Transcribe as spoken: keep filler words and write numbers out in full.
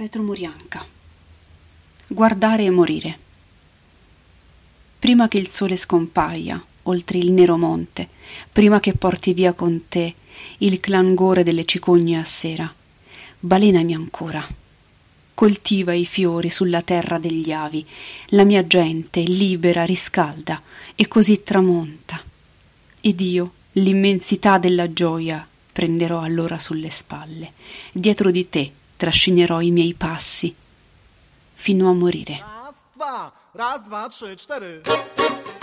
Retromurianca. Guardare e morire. Prima che il sole scompaia oltre il nero monte, prima che porti via con te il clangore delle cicogne a sera, balenami ancora. Coltiva i fiori sulla terra degli avi, la mia gente libera riscalda e così tramonta. Ed io l'immensità della gioia prenderò allora sulle spalle, dietro di te trascinerò i miei passi fino a morire. Raz, dwa, raz, dwa, trzy, cztery.